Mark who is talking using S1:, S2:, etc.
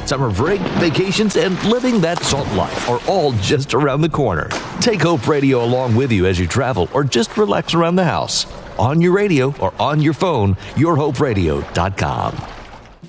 S1: Summer break, vacations, and living that salt life are all just around the corner. Take Hope Radio along with you as you travel or just relax around the house. On your radio or on your phone, yourhoperadio.com.